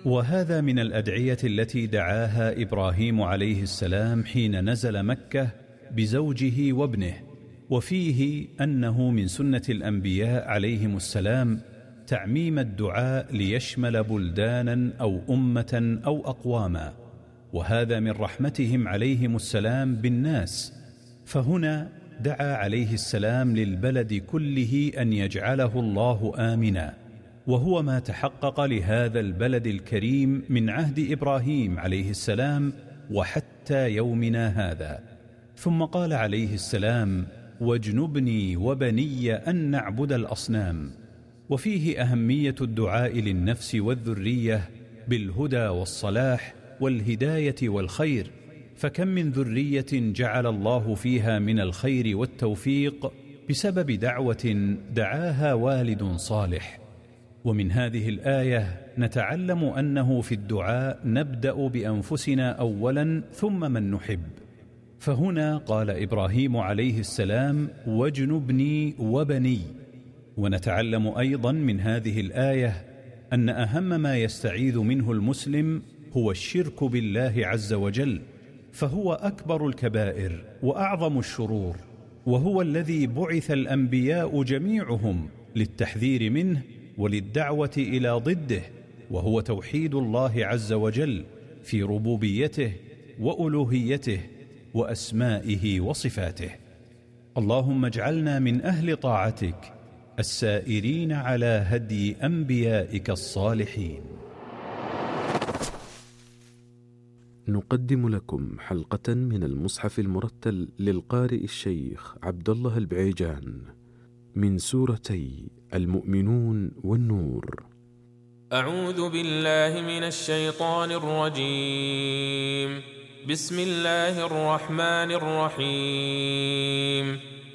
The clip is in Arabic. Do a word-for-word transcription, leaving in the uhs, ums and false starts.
وهذا من الأدعية التي دعاها إبراهيم عليه السلام حين نزل مكة بزوجه وابنه، وفيه أنه من سنة الأنبياء عليهم السلام تعميم الدعاء ليشمل بلدانا أو أمة أو أقواما، وهذا من رحمتهم عليهم السلام بالناس. فهنا دعا عليه السلام للبلد كله أن يجعله الله آمنا، وهو ما تحقق لهذا البلد الكريم من عهد إبراهيم عليه السلام وحتى يومنا هذا. ثم قال عليه السلام: واجنبني وبني أن نعبد الأصنام. وفيه أهمية الدعاء للنفس والذرية بالهدى والصلاح والهداية والخير، فكم من ذرية جعل الله فيها من الخير والتوفيق بسبب دعوة دعاها والد صالح. ومن هذه الآية نتعلم أنه في الدعاء نبدأ بأنفسنا أولا ثم من نحب، فهنا قال إبراهيم عليه السلام: واجنبني وبني. ونتعلم أيضا من هذه الآية أن أهم ما يستعيذ منه المسلم هو الشرك بالله عز وجل، فهو أكبر الكبائر وأعظم الشرور، وهو الذي بعث الأنبياء جميعهم للتحذير منه وللدعوة إلى ضده، وهو توحيد الله عز وجل في ربوبيته وألوهيته وأسمائه وصفاته. اللهم اجعلنا من أهل طاعتك السائرين على هدي أنبيائك الصالحين. نقدم لكم حلقة من المصحف المرتل للقارئ الشيخ عبد الله البعيجان من سورتي المؤمنون والنور. أعوذ بالله من الشيطان الرجيم. بسم الله الرحمن الرحيم.